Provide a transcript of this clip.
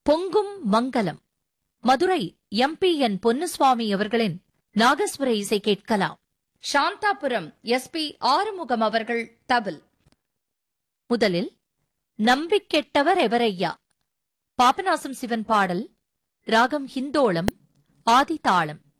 பொங்கும் மங்கலம். மதுரை MP.N. பொன்னுசுவாமி அவர்களின் நாகஸ்வர இசை கேட்கலாம். சாந்தாபுரம் SP. ஆறுமுகம் அவர்கள் தவில். முதலில் நம்பிக்கெட்டவர் எவரையா, பாபநாசம் சிவன் பாடல், ராகம் ஹிந்தோளம், ஆதி தாளம்.